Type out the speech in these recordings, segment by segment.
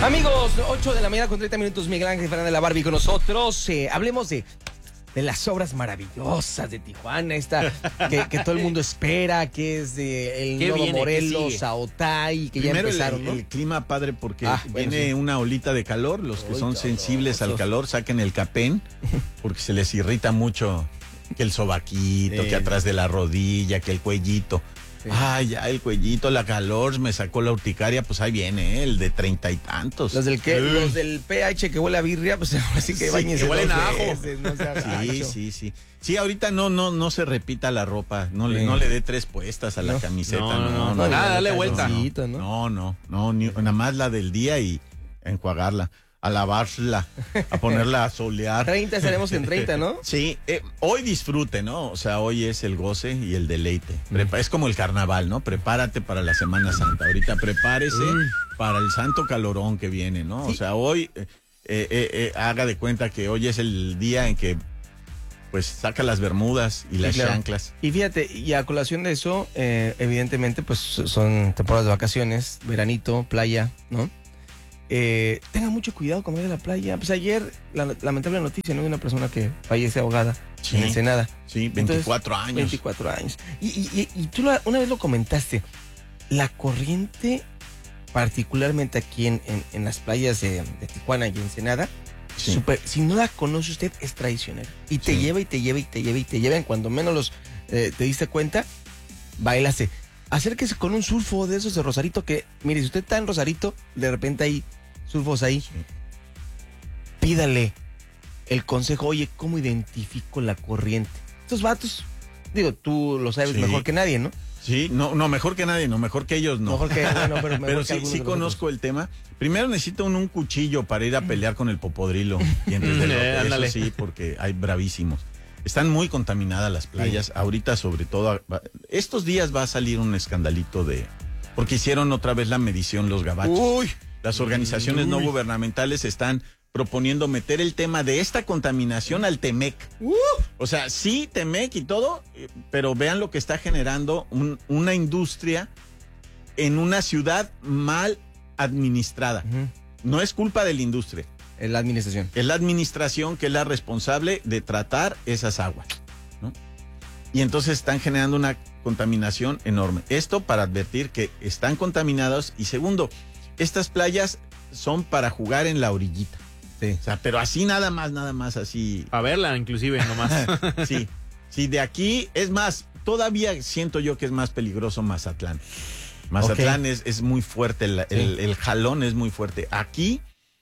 Amigos, 8 de la mañana con 30 minutos, Miguel Ángel Fernández, la Barbie con nosotros. Hablemos de las obras maravillosas de Tijuana, esta que todo el mundo espera, que es de el Nuevo Morelos a Otay, que primero ya empezaron, ¿no? el clima padre porque bueno, viene sí. una olita de calor, los que son sensibles al calor saquen el capén, porque se les irrita mucho que el sobaquito, que atrás de la rodilla, que el cuellito. Sí. Ay, ya el cuellito, la calor, me sacó la urticaria, pues ahí viene, el de 30 y tantos. Los del pH que huele a birria, pues así que bañense. Que huelen a ajo. No Sí. Sí, ahorita no se repita la ropa, no le dé 3 puestas a la camiseta, no, nada, dale vuelta. No, nada más la del día y enjuagarla, a lavarla, a ponerla a solear. 30 estaremos en 30, ¿no? Sí, hoy disfrute, ¿no? O sea, hoy es el goce y el deleite. Es como el carnaval, ¿no? Prepárate para la Semana Santa. Ahorita prepárese para el santo calorón que viene, ¿no? Sí. O sea, hoy haga de cuenta que hoy es el día en que pues saca las bermudas y las chanclas. Y fíjate, y a colación de eso, evidentemente, pues son temporadas de vacaciones, veranito, playa, ¿no? Tenga mucho cuidado cuando vaya a la playa. Pues ayer, la lamentable noticia, ¿no? De una persona que fallece ahogada en Ensenada. Sí, 24 años. 24 años. Y tú una vez lo comentaste, la corriente, particularmente aquí en las playas de Tijuana y Ensenada, si no la conoce usted, es traicionera. Y te lleva, y te lleva, y te lleva, y te lleva. En cuando menos te diste cuenta, bailase. Acérquese con un surfo de esos de Rosarito que, mire, si usted está en Rosarito, de repente hay surfos ahí, pídale el consejo, oye, ¿cómo identifico la corriente? Estos vatos, digo, tú lo sabes mejor que nadie, ¿no? Sí, no, mejor que nadie, no, mejor que ellos, no. Mejor que, bueno, pero mejor pero que sí conozco el tema. Primero necesito un cuchillo para ir a pelear con el popodrilo. Eso sí, porque hay bravísimos. Están muy contaminadas las playas, ahorita sobre todo, estos días va a salir un escandalito porque hicieron otra vez la medición los gabachos. Las organizaciones no gubernamentales están proponiendo meter el tema de esta contaminación al Temec. O sea, sí, Temec y todo, pero vean lo que está generando una industria en una ciudad mal administrada. No es culpa de la industria. Es la administración. Es la administración que es la responsable de tratar esas aguas, ¿no? Y entonces están generando una contaminación enorme. Esto para advertir que están contaminados. Y segundo, estas playas son para jugar en la orillita. Sí. O sea, pero así nada más así. Para verla inclusive nomás. Sí, de aquí, es más, todavía siento yo que es más peligroso Mazatlán. Mazatlán es muy fuerte, el jalón es muy fuerte. Aquí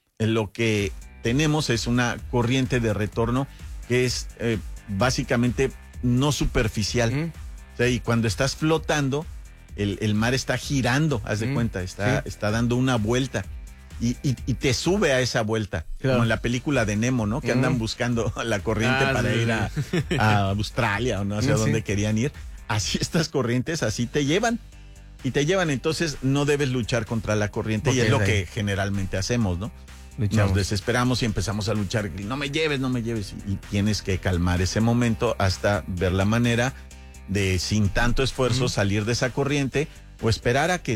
lo que tenemos es una corriente de retorno que es básicamente no superficial. O sea, y cuando estás flotando, el mar está girando, haz de cuenta, está dando una vuelta y te sube a esa vuelta, como en la película de Nemo, ¿no? Que andan buscando la corriente para ir a Australia o no sé a dónde querían ir. Así estas corrientes, así te llevan. Y te llevan, entonces no debes luchar contra la corriente, y es lo que generalmente hacemos, ¿no? Nos desesperamos y empezamos a luchar, y no me lleves, y tienes que calmar ese momento hasta ver la manera de, sin tanto esfuerzo, salir de esa corriente o esperar a que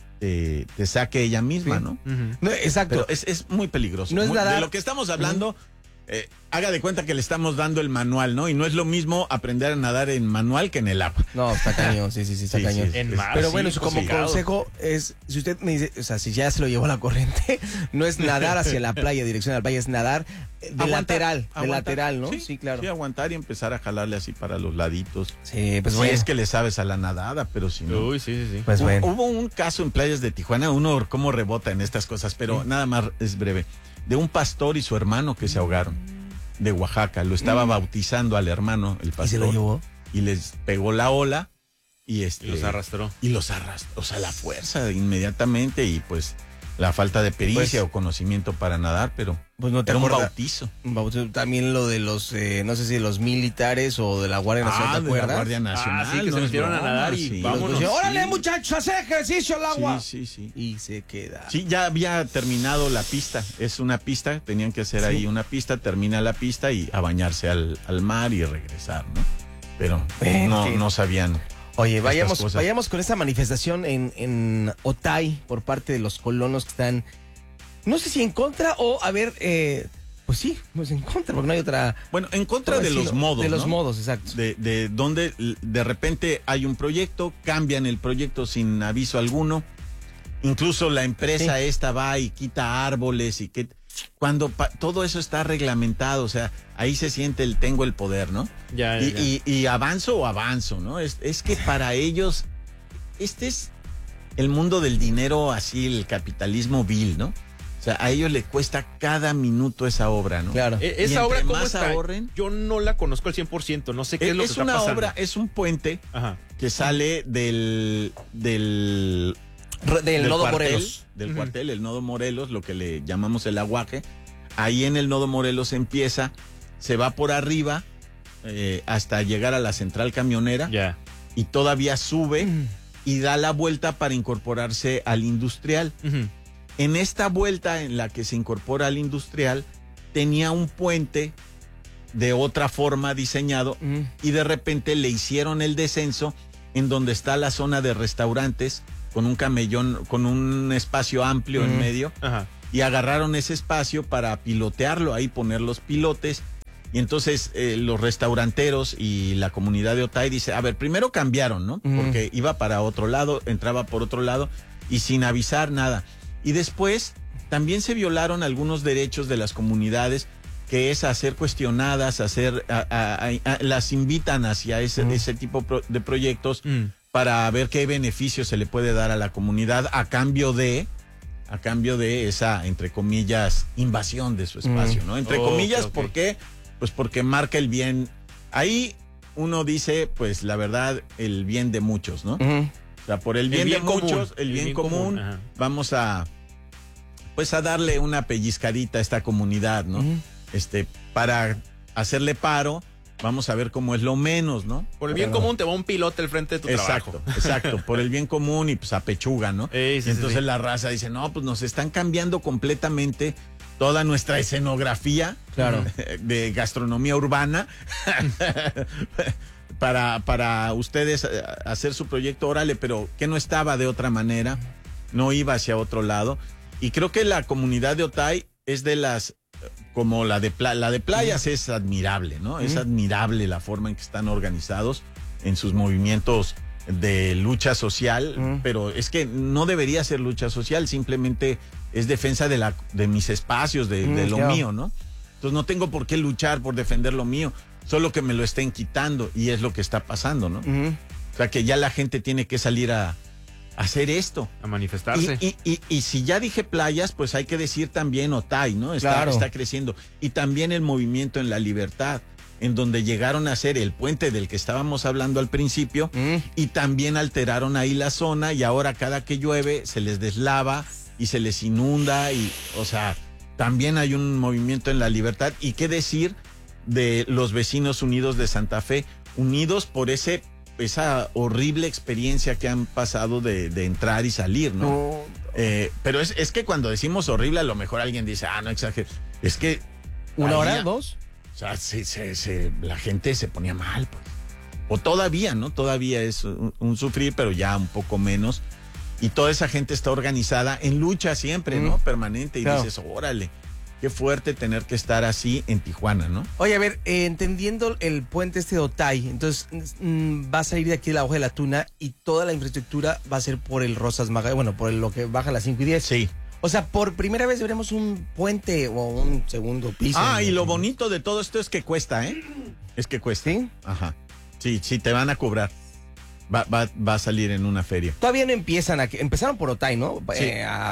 te saque ella misma, ¿no? No, exacto. Pero es muy peligroso. No es nadar. De lo que estamos hablando, haga de cuenta que le estamos dando el manual, ¿no? Y no es lo mismo aprender a nadar en manual que en el agua. No, está cañón, sí, está cañón. En mar, pero bueno, como consejo es, si usted me dice, o sea, si ya se lo llevó la corriente, no es nadar hacia la playa, dirección a la playa, es nadar de lateral, ¿no? Sí, claro. Sí, aguantar y empezar a jalarle así para los laditos. Sí, pues bueno. Si es que le sabes a la nadada, pero si no. Uy, sí. Pues bueno. Hubo un caso en playas de Tijuana, uno cómo rebota en estas cosas, pero nada más es breve, de un pastor y su hermano que se ahogaron. De Oaxaca, lo estaba bautizando al hermano, el pastor. ¿Y se lo llevó? Y les pegó la ola y los arrastró. O sea, la fuerza inmediatamente, y pues la falta de pericia o conocimiento para nadar, pero pues no te era acuerdas. Un bautizo. También lo de los, no sé si de los militares o de la Guardia Nacional, ¿te acuerdas? De la Guardia Nacional. Sí, que se metieron a nadar y vámonos. ¡Órale, muchachos, hacer ejercicio al agua! Sí. Y se queda. Sí, ya había terminado la pista. Es una pista, tenían que hacer ahí una pista, termina la pista y a bañarse al mar y regresar, ¿no? Pero no sabían. Oye, vayamos con esta manifestación en Otay por parte de los colonos que están no sé si en contra o a ver, pues sí, pues en contra, porque no hay otra. Bueno, en contra de los modos. De los ¿no? modos, exacto. De donde de repente hay un proyecto, cambian el proyecto sin aviso alguno. Incluso la empresa esta va y quita árboles y que cuando todo eso está reglamentado, o sea, ahí se siente el tengo el poder, ¿no? Y avanzo, ¿no? Es que para ellos, este es el mundo del dinero, así el capitalismo vil, ¿no? O sea, a ellos les cuesta cada minuto esa obra, ¿no? Claro. Esa obra, ¿cómo está? Ahorren, yo no la conozco al 100%, no sé qué es lo que está pasando. Es una obra, es un puente que sale del Nodo cuartel, Morelos. Del cuartel, el Nodo Morelos, lo que le llamamos el aguaje. Ahí en el Nodo Morelos empieza, se va por arriba hasta llegar a la central camionera y todavía sube y da la vuelta para incorporarse al industrial. En esta vuelta en la que se incorpora al industrial, tenía un puente de otra forma diseñado y de repente le hicieron el descenso en donde está la zona de restaurantes con un camellón, con un espacio amplio en medio y agarraron ese espacio para pilotearlo, ahí poner los pilotes y entonces los restauranteros y la comunidad de Otay dice, a ver, primero cambiaron, ¿no? Porque iba para otro lado, entraba por otro lado y sin avisar nada. Y después también se violaron algunos derechos de las comunidades, que es a ser cuestionadas, las invitan hacia ese tipo de proyectos para ver qué beneficio se le puede dar a la comunidad a cambio de esa, entre comillas, invasión de su espacio, ¿no? Entre comillas, ¿por qué? Pues porque marca el bien. Ahí uno dice, pues la verdad, el bien de muchos, ¿no? O sea, por el bien de muchos, el bien común, vamos a darle una pellizcadita a esta comunidad, ¿no? Para hacerle paro, vamos a ver cómo es lo menos, ¿no? Por el bien común te va un pilote al frente de tu trabajo. Exacto, por el bien común y pues a pechuga, ¿no? Y entonces la raza dice, no, pues nos están cambiando completamente toda nuestra escenografía de gastronomía urbana para ustedes hacer su proyecto, órale, pero que no estaba de otra manera, no iba hacia otro lado. Y creo que la comunidad de Otay es de las, como la de playas es admirable, ¿no? Es admirable la forma en que están organizados en sus movimientos de lucha social, pero es que no debería ser lucha social, simplemente es defensa de mis espacios, de lo mío, ¿no? Entonces no tengo por qué luchar por defender lo mío, solo que me lo estén quitando y es lo que está pasando, ¿no? O sea que ya la gente tiene que salir a hacer esto. A manifestarse. Y si ya dije playas, pues hay que decir también Otay, ¿no? Está creciendo. Y también el movimiento en la libertad, en donde llegaron a hacer el puente del que estábamos hablando al principio y también alteraron ahí la zona y ahora cada que llueve se les deslava y se les inunda y, o sea, también hay un movimiento en la libertad. Y qué decir de los vecinos unidos de Santa Fe, unidos por esa horrible experiencia que han pasado de entrar y salir, ¿no? Pero es que cuando decimos horrible, a lo mejor alguien dice, no exageres. Es que... ¿Una hora, dos? O sea, la gente se ponía mal, pues. O todavía, ¿no? Todavía es un sufrir, pero ya un poco menos. Y toda esa gente está organizada en lucha siempre, ¿no? Permanente. Y dices, órale, qué fuerte tener que estar así en Tijuana, ¿no? Oye, a ver, entendiendo el puente de Otay, entonces va a salir de aquí de la Hoja de la Tuna y toda la infraestructura va a ser por el Rosas Magallanes, bueno, por lo que baja las 5 y 10. Sí. O sea, por primera vez veremos un puente o un segundo piso. Y lo bonito de todo esto es que cuesta, ¿eh? Es que cuesta. ¿Sí? Ajá. Sí, te van a cobrar. Va a salir en una feria. Todavía no empezaron por Otay, ¿no? Sí.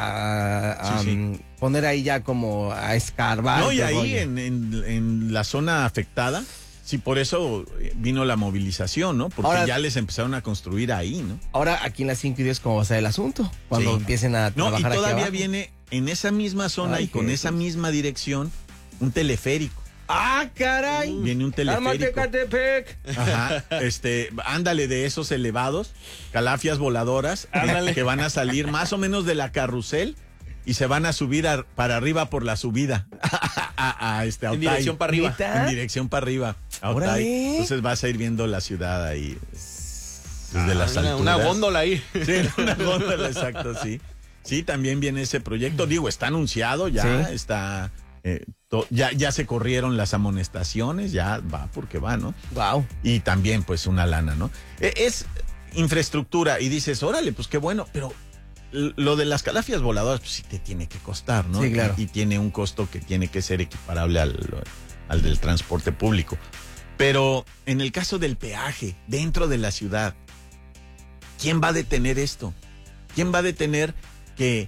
Poner ahí ya como a escarbar. No, y ahí en la zona afectada, sí, por eso vino la movilización, ¿no? Porque ahora, ya les empezaron a construir ahí, ¿no? Ahora aquí en las 5 y 10, ¿cómo va a ser el asunto? Cuando empiecen a trabajar. No, y todavía aquí viene en esa misma zona y con esa misma dirección un teleférico. ¡Ah, caray! Viene un teleférico. Ajá, ándale, de esos elevados, calafias voladoras, que van a salir más o menos de la carrusel y se van a subir para arriba por la subida a Otay. En dirección para arriba. En dirección para arriba a Otay. Entonces vas a ir viendo la ciudad ahí desde las alturas. Una góndola ahí. Sí, una góndola, exacto, sí. Sí, también viene ese proyecto. Digo, está anunciado, ya Sí. está, ya se corrieron las amonestaciones, ya va porque va, ¿no? Wow. Y también, pues, una lana, ¿no? Es infraestructura y dices, órale, pues qué bueno, pero lo de las calafias voladoras, pues sí te tiene que costar, ¿no? Sí, claro. Y tiene un costo que tiene que ser equiparable al del transporte público. Pero en el caso del peaje, dentro de la ciudad, ¿quién va a detener esto? ¿Quién va a detener que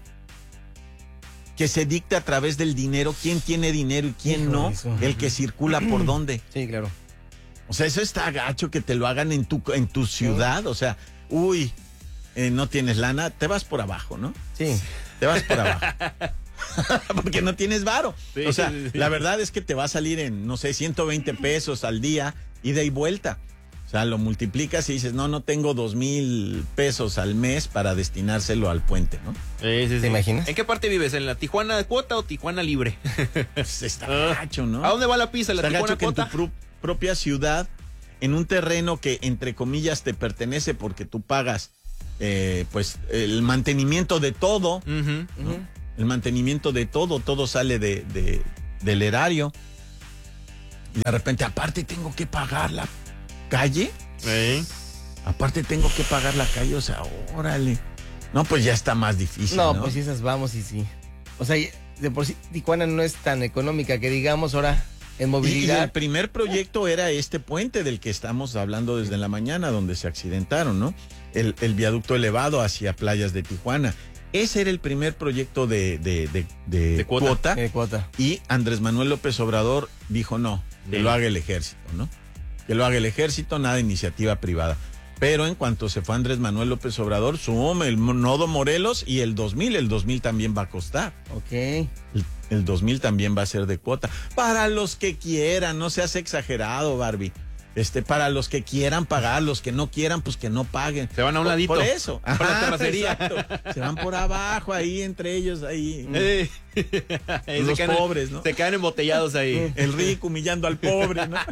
se dicte a través del dinero quién tiene dinero y quién Hijo no? de eso. El que circula por dónde. Sí, claro. O sea, eso está gacho que te lo hagan en tu ciudad. O sea, no tienes lana, te vas por abajo, ¿no? Sí. Te vas por abajo. Porque no tienes varo. Sí, O sea, sí. la verdad es que te va a salir en, no sé, 120 pesos al día, ida y vuelta. O sea, lo multiplicas y dices, no tengo 2,000 pesos al mes para destinárselo al puente, ¿no? ¿Te imaginas? ¿En qué parte vives? ¿En la Tijuana de cuota o Tijuana libre? Pues está gacho, ¿no? ¿A dónde va la pista? ¿La Está Tijuana gacho que en cuota? tu propia ciudad, en un terreno que entre comillas te pertenece porque tú pagas pues el mantenimiento de todo, Ujú. ¿no? El mantenimiento de todo sale del erario. Y de repente, aparte tengo que pagar la calle. Aparte tengo que pagar la calle, o sea, órale. No, pues ya está más difícil, ¿no? Pues esas vamos y sí. O sea, de por sí Tijuana no es tan económica que digamos, ahora en Y movilidad. el primer proyecto era este puente del que estamos hablando desde la mañana, donde se accidentaron, ¿no? El viaducto elevado hacia playas de Tijuana. Ese era el primer proyecto de cuota. Cuota. Y Andrés Manuel López Obrador dijo no, que lo haga el ejército, ¿no? Que lo haga el ejército, nada de iniciativa privada. Pero en cuanto se fue Andrés Manuel López Obrador, sumó el nodo Morelos y el 2000 también va a costar. Ok. El 2000 también va a ser de cuota. Para los que quieran, no seas exagerado, Barbie. Para los que quieran pagar, los que no quieran, pues que no paguen. Se van a un ladito. Por eso. Por la terracería. Exacto. Se van por abajo, ahí entre ellos, ahí. Los pobres, ¿no? Se quedan embotellados ahí. El rico humillando al pobre, ¿no?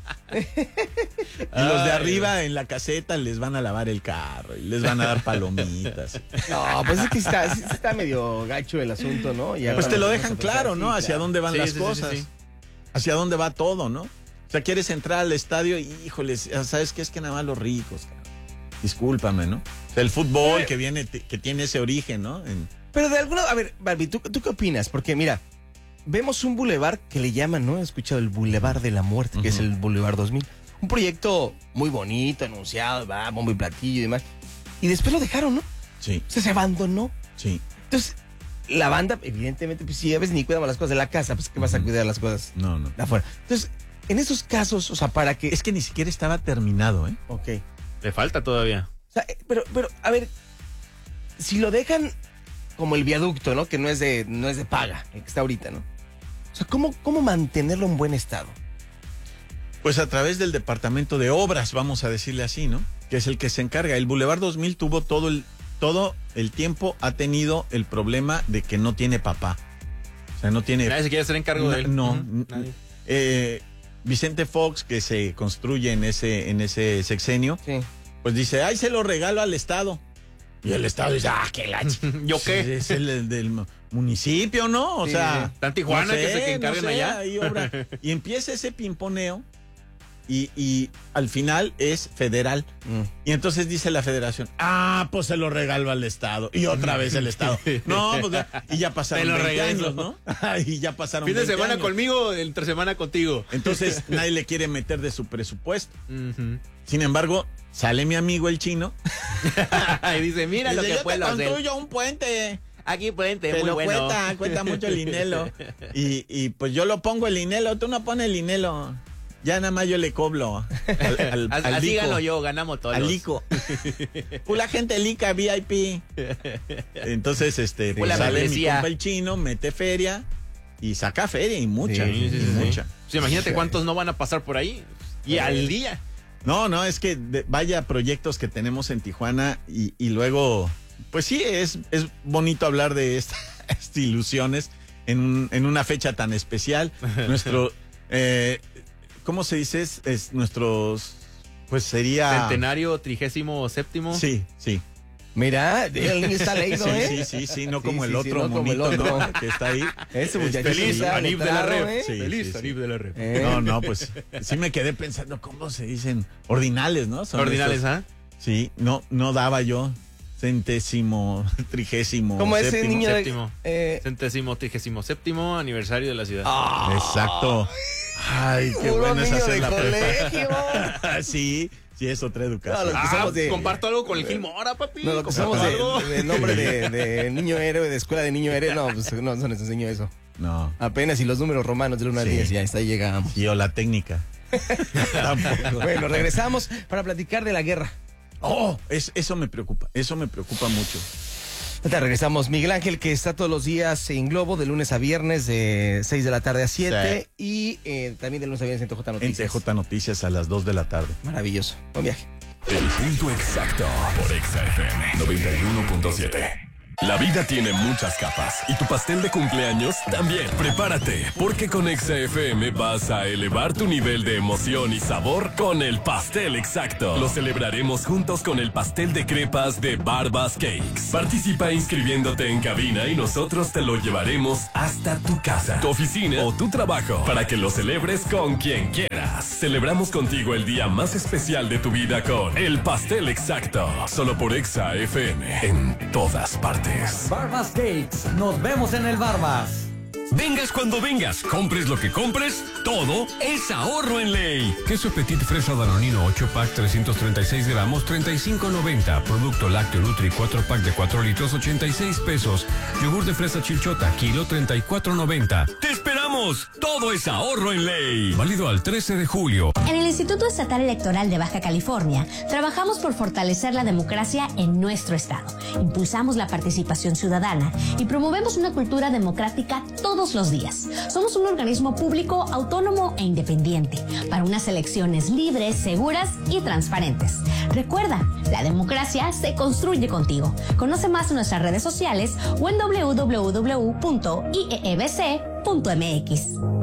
Y los de arriba en la caseta les van a lavar el carro y les van a dar palomitas. No, pues es que sí está medio gacho el asunto, ¿no? Ya Pues te lo cuando dejan vamos a claro, empezar, ¿no? sí, Hacia claro. dónde van Sí, las sí, sí, cosas. sí. Hacia dónde va todo, ¿no? O sea, quieres entrar al estadio y, híjoles, ¿sabes qué? Es que nada más los ricos, cabrón. Discúlpame, ¿no? O sea, el fútbol que tiene ese origen, ¿no? Pero de alguna... A ver, Barbie, ¿tú qué opinas? Porque mira, vemos un bulevar que le llaman, ¿no? He escuchado el Boulevard de la Muerte, que es el Boulevard 2000. Un proyecto muy bonito, anunciado, va, bombo y platillo y demás. Y después lo dejaron, ¿no? Sí, O sea, se abandonó. sí. Entonces, la banda, evidentemente, pues si a veces ni cuidamos las cosas de la casa, pues ¿qué vas a cuidar las cosas No. de afuera? Entonces, en esos casos, o sea, para que... Es que ni siquiera estaba terminado, ¿eh? Ok. Le falta todavía. O sea, pero, a ver, si lo dejan como el viaducto, ¿no? Que no es de paga, el que está ahorita, ¿no? O sea, ¿cómo mantenerlo en buen estado? Pues a través del departamento de obras, vamos a decirle así, ¿no? Que es el que se encarga. El Boulevard 2000 tuvo todo el tiempo, ha tenido el problema de que no tiene papá. O sea, no tiene... Nadie se quiere hacer encargo de él. No. Ujú, nadie. Vicente Fox, que se construye en ese sexenio, Sí. pues dice, ay, se lo regalo al Estado. Y el Estado dice, qué gacho. ¿Yo qué? Es el del municipio, ¿no? O Sí, sea... sí. Está en Tijuana, que se encarguen allá. Ahí obra. Y empieza ese pimponeo y al final es federal. Y entonces dice la federación, pues se lo regalo al Estado. Y otra vez el Estado. No, pues y ya pasaron Te lo 20 regreso. años, ¿no? Y ya pasaron Fin de 20 semana años. conmigo, entre semana contigo. Entonces nadie le quiere meter de su presupuesto. Ujú. Sin embargo, sale mi amigo el chino. Y dice, mira lo Dice, que yo te puedo hacer. construyo un puente. Aquí puente, Te muy lo bueno. cuesta mucho el linelo. Y pues yo lo pongo el linelo, tú no pones el linelo. Ya nada más yo le cobro al Así Lico. gano yo, ganamos todos. Al Lico. Pula gente Lica, VIP. Entonces, pues Pula sale mi membresía. compa el chino, mete feria y saca feria y mucha. Sí, y mucha. Pues imagínate cuántos no van a pasar por ahí. Y al día. No, es que vaya proyectos que tenemos en Tijuana y luego, pues sí, es bonito hablar de estas ilusiones en una fecha tan especial. Nuestro, ¿cómo se dice? Es nuestros, pues sería... Centenario 37º. Sí. Mira, el niño está leído, ¿eh? Sí, no como el otro no como el monito, otro. ¿no? Que está ahí. Ese muchachito Feliz está Anib de la letrado, Red. ¿eh? Sí, Feliz sí. Anib de la Red. No, pues sí me quedé pensando, ¿cómo se dicen? Ordinales, ¿no? Son Ordinales, estos. ¿ah? Sí, no daba yo. Centésimo, trigésimo. Como ese séptimo. niño de- Séptimo. Centésimo, 37º aniversario de la ciudad. Exacto. Ay, qué Puro bueno es niño hacer de la colegio. prepa. Sí, es otra educación. No, somos de- comparto algo con el Gil Mora, papi. No, lo que Comparto somos algo. de nombre de niño héroe, de escuela de niño héroe, no, pues no se les enseñó eso. No. Apenas y los números romanos del 1 al Sí. 10, ya hasta ahí llegamos. Y o la técnica. Tampoco. Bueno, regresamos para platicar de la guerra. Eso me preocupa mucho. Ahorita regresamos. Miguel Ángel, que está todos los días en Globo, de lunes a viernes, de 6 de la tarde a 7. Y también de lunes a viernes en TJ En Noticias. TJ Noticias a las 2 de la tarde. Maravilloso. Buen viaje. El punto exacto por Exa FM 91.7. La vida tiene muchas capas y tu pastel de cumpleaños también. Prepárate, porque con Exa FM vas a elevar tu nivel de emoción y sabor con el pastel exacto. Lo celebraremos juntos con el pastel de crepas de Barbas Cakes. Participa inscribiéndote en cabina y nosotros te lo llevaremos hasta tu casa, tu oficina o tu trabajo para que lo celebres con quien quieras. Celebramos contigo el día más especial de tu vida con el pastel exacto. Solo por Exa FM en todas partes. Barbas Cakes, nos vemos en el Barbas. Vengas cuando vengas, compres lo que compres, todo es ahorro en ley. Queso Petit Fresa Danonino 8-pack 336 gramos, 35.90. Producto lácteo Nutri 4-pack de 4 litros, 86 pesos. Yogur de fresa Chilchota, kilo 34.90. ¡Te esperamos! Todo es ahorro en ley. Válido al 13 de julio. En el Instituto Estatal Electoral de Baja California, trabajamos por fortalecer la democracia en nuestro estado. Impulsamos la participación ciudadana y promovemos una cultura democrática todos los días. Somos un organismo público, autónomo e independiente para unas elecciones libres, seguras y transparentes. Recuerda, la democracia se construye contigo. Conoce más en nuestras redes sociales o en www.iebc.mx.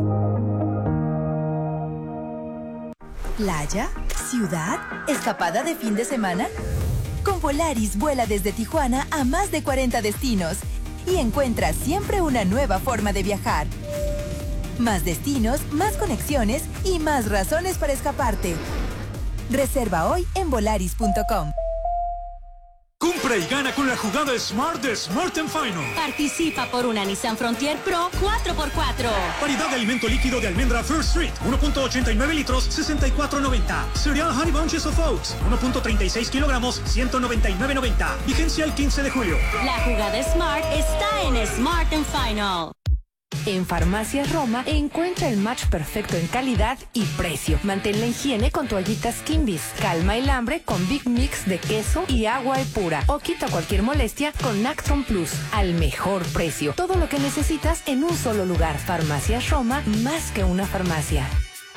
¿Playa? ¿Ciudad? ¿Escapada de fin de semana? Con Volaris vuela desde Tijuana a más de 40 destinos y encuentra siempre una nueva forma de viajar. Más destinos, más conexiones y más razones para escaparte. Reserva hoy en volaris.com. Compra y gana con la jugada Smart de Smart & Final. Participa por una Nissan Frontier Pro 4x4. Variedad de alimento líquido de almendra First Street, 1.89 litros, 64.90. Cereal Honey Bunches of Oats, 1.36 kilogramos, 199.90. Vigencia el 15 de julio. La jugada Smart está en Smart & Final. En Farmacias Roma encuentra el match perfecto en calidad y precio. Mantén la higiene con toallitas Kimbis. Calma el hambre con Big Mix de queso y agua pura. O quita cualquier molestia con Nactron Plus al mejor precio. Todo lo que necesitas en un solo lugar. Farmacias Roma, más que una farmacia.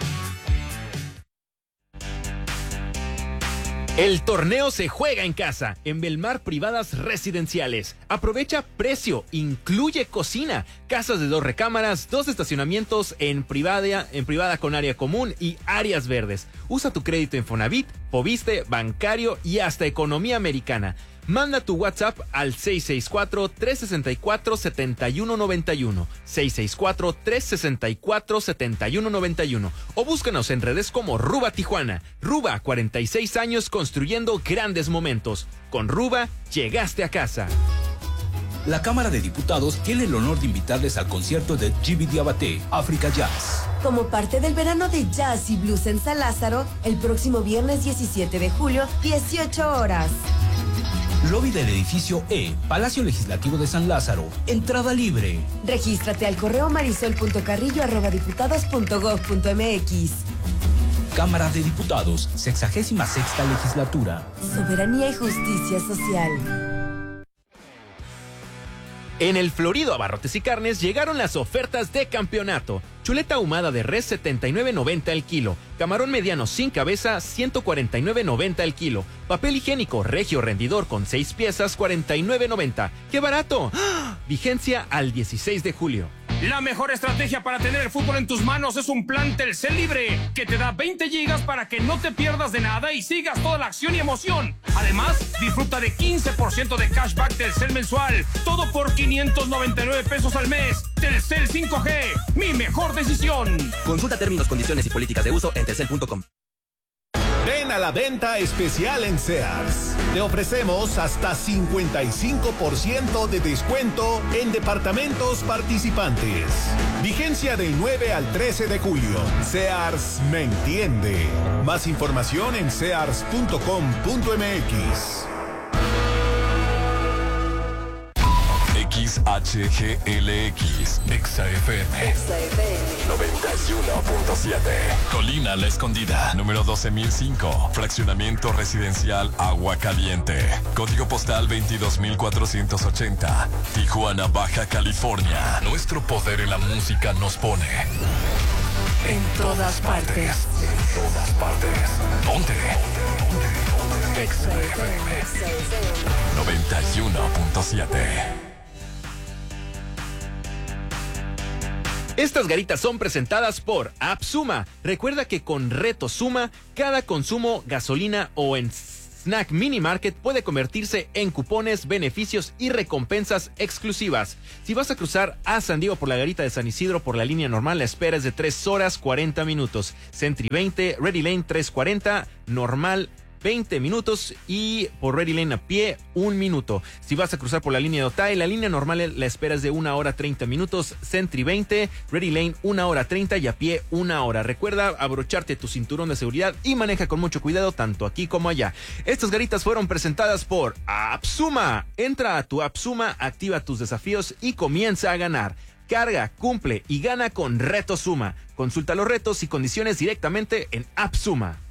El torneo se juega en casa, en Belmar Privadas Residenciales. Aprovecha precio, incluye cocina, casas de 2 recámaras, 2 estacionamientos en privada con área común y áreas verdes. Usa tu crédito Infonavit, Foviste, bancario y hasta economía americana. Manda tu WhatsApp al 664-364-7191, 664-364-7191 o búscanos en redes como Ruba Tijuana. Ruba, 46 años construyendo grandes momentos. Con Ruba, llegaste a casa. La Cámara de Diputados tiene el honor de invitarles al concierto de Gibi Diabaté, Africa Jazz. Como parte del verano de Jazz y Blues en San Lázaro, el próximo viernes 17 de julio, 18 horas. Lobby del edificio E, Palacio Legislativo de San Lázaro. Entrada libre. Regístrate al correo marisol.carrillo@diputados.gov.mx. Cámara de Diputados, 66ª Legislatura. Soberanía y justicia social. En el Florido Abarrotes y Carnes llegaron las ofertas de campeonato. Chuleta ahumada de res 79.90 el kilo. Camarón mediano sin cabeza 149.90 el kilo. Papel higiénico regio rendidor con 6 piezas 49.90. ¡Qué barato! ¡Ah! Vigencia al 16 de julio. La mejor estrategia para tener el fútbol en tus manos es un plan Telcel Libre, que te da 20 gigas para que no te pierdas de nada y sigas toda la acción y emoción. Además, disfruta de 15% de cashback Telcel mensual, todo por 599 pesos al mes. Telcel 5G, mi mejor decisión. Consulta términos, condiciones y políticas de uso en telcel.com. Ven a la venta especial en Sears. Te ofrecemos hasta 55% de descuento en departamentos participantes. Vigencia del 9 al 13 de julio. Sears me entiende. Más información en sears.com.mx. XHGLX, XFM 91.7. Colina La Escondida, número 12.005. Fraccionamiento residencial Agua Caliente. Código postal 22.480. Tijuana, Baja California. Nuestro poder en la música nos pone en todas partes. En todas partes. Ponte. XFM 91.7. Estas garitas son presentadas por AppSuma. Recuerda que con Reto Suma, cada consumo, gasolina o en Snack Mini Market puede convertirse en cupones, beneficios y recompensas exclusivas. Si vas a cruzar a San Diego por la garita de San Isidro por la línea normal, la espera es de 3 horas 40 minutos. Sentry 20, Ready Lane 3:40, normal 20 minutos y por Ready Lane a pie 1 minuto. Si vas a cruzar por la línea de Otay, la línea normal la espera es de 1 hora 30 minutos, Sentry 20, Ready Lane 1 hora 30 y a pie 1 hora. Recuerda abrocharte tu cinturón de seguridad y maneja con mucho cuidado tanto aquí como allá. Estas garitas fueron presentadas por AppSuma. Entra a tu AppSuma, activa tus desafíos y comienza a ganar. Carga, cumple y gana con Reto Suma. Consulta los retos y condiciones directamente en AppSuma.